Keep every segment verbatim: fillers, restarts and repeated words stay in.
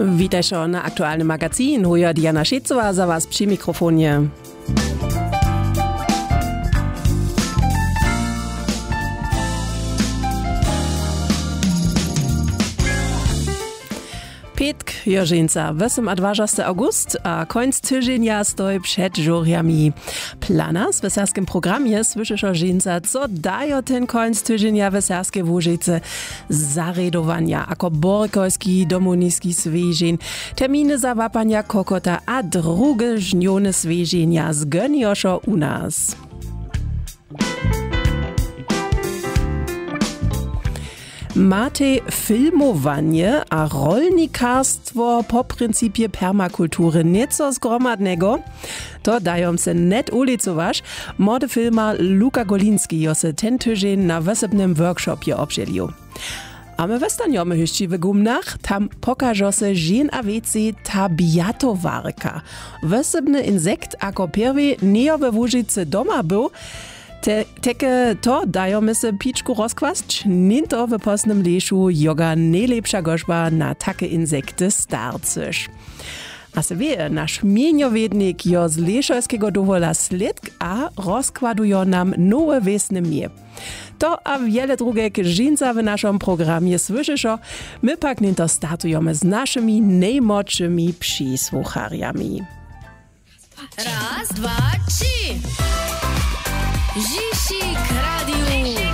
Witajcie na aktualnym magazin. Huja Diana Szecova za was przy mikrofonie. Pietk Jożynca, dwudziestego august, a końc tygodnia stoi przed żuriami. Plana z weserskim programie słyszysz Żynca, co dają ten końc tygodnia weserskie Łużyce zaredowania, jako borkojski domuniski swieżin, terminy zawapania kokota, a drugie żnione swieżenia zgonioszo u nas. Mate filmowanie a rolnikarstwo po principie permakultury nieco zgromadnego, to dają se net ulicować. Młody filmar Luka Golinski jo se ten tydzień na wysebnym workshopie obdzielił. A my westaniemy jeszcze w gumnach, tam pokażą se żen a wieci tabiatowarka. Wysebny insekt, ako pierwszy nie we Łużyce doma był, Te, teke to dajemy se piczku rozkwasć, ninto w posnym leszu joga najlepsza gorzba na takie insekty starcysz. A se wie, nasz mieniowiednik jo z leszojskiego dowola slidk a rozkładują nam nowe wiesne mie. To a wiele drugek żinca w naszym programie słyszyszą, my pak ninto startujemy z naszymi najmłodszymi przysłuchariami. Raz, dwa, trzy! Zisik Radio!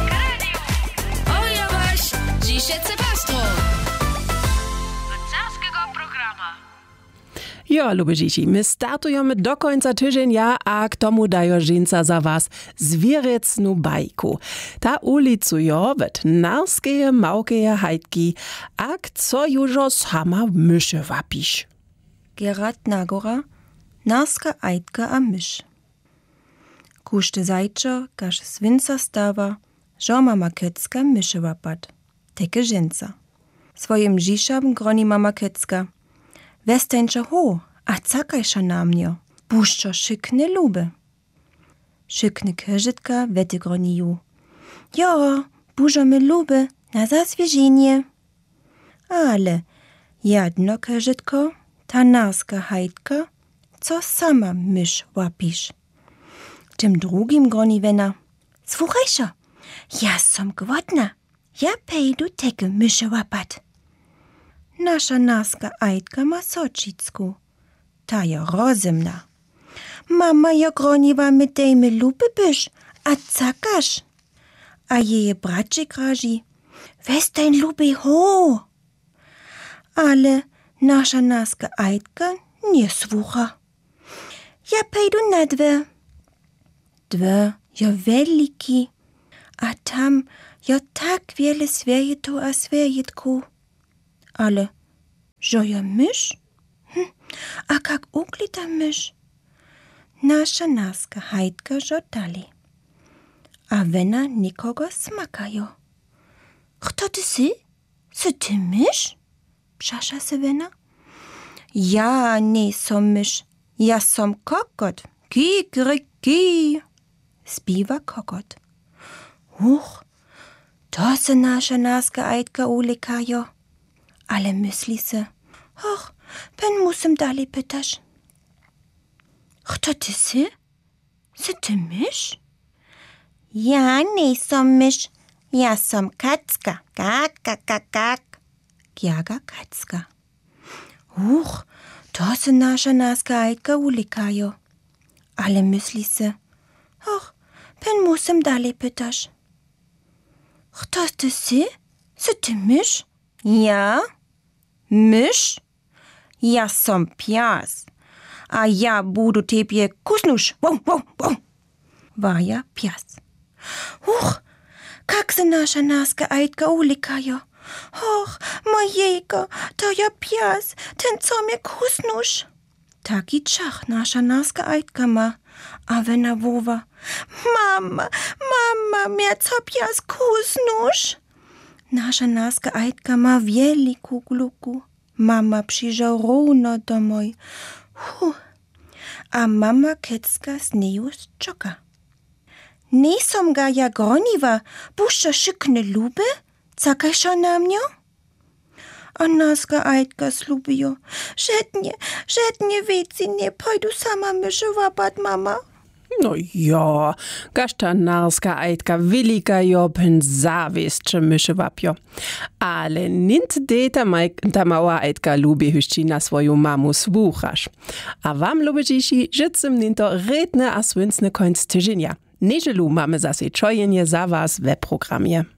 Oja waś, zisiece pastro! Weserskiego programa. Jo, lubi dzieci, my startujemy do końca tygodnia, a k tomu dajo żynca za was zwierecnu bajku. Ta ulicuje wet narskeje, małkeje hajtki, a co jużo sama myszy wapisz. Gerard Nagora, narska ajtka a mysz. Kušte zajčo, kaž svinca stava, žo mama Kecka myszy łapat. Teke żynca. Swoim žišam groni mama Kecka. Westańczo ho, a cakajsza na mnie. Puszczo szykne luby. Szykne kerzytka wety groniju. Jo, bużo my luby na zaswieżenie. Ale jedno kerzytko, ta narska hajtka, co sama mysz łapisz. Tym drugim groni wena. Słuchajcie, ja som głodna. Ja pejdu teke myszy łapat. Nasza narska ajtka ma socicku. Ta je rozumna. Mama je groniwa my dejmy lupy byś, a cakasz. A jeje bracie graži, westań luby ho. Ale nasza narska ajtka nie słucha. Ja pejdu na dwie. Dve jo veliki, a tam jo tak wiele zwierjetu a zwierjetku. Ale, że jo mysz? Hm, a kak uklita mysz? Nasza narska hajtka jo dali. A wena nikogo smakajo. Kto ty si? Si ty mysz? Przasza se wena. Ja nie som mysz, ja som kokot. Kikriki. Spiwa kokot. Huch, to se nasza narska ajtka ulikajo. Ale myśli se, och, pen musem dalej pytasz. Kto ty si? Si ty mysz? Ja nie som mysz, ja som kacka. Kak, kak, kak, kak. Kjaga kacka. Huch, to se nasza narska ajtka ulikajo. Ale myśli se, och, pen musem dalej pytasz. Kto ty si? Si ty mysz? Ja? Mysz? Ja som pias. A ja budu tebie kusnusz. Wow, wow, wow. War ja pias. Huch, kak se nasza narska ajtka ulikajo. Och, mojejko, to ja pias, ten co mnie kusnusz. Taki czach nasza narska ajtka ma, a wena wowa. Mama, mama, mnie co pias kusnusz. Nasza narska ajtka ma wieliku gluku. Mama przyjrzał równo do moj. Huh. A mama Kecka z neju czoka. Nie som ga ja groniwa, puszcza szykne luby? Cakajsza na mnie? a naska Aidka slubijo. Žetnie, žetnie wieci nie pojdu sama myszy łapać, mama. No ja, gaszta narska Aidka wilika jo pen zawistcze myszy łapio. Ale nint de ta, maj- ta mała Aidka lubi hyszci na swoją mamu słuchasz. A wam lubicie, że cym ninto redne a swinsne końc tydzienia. Niedzielu mamy zase czojenie za was w programie.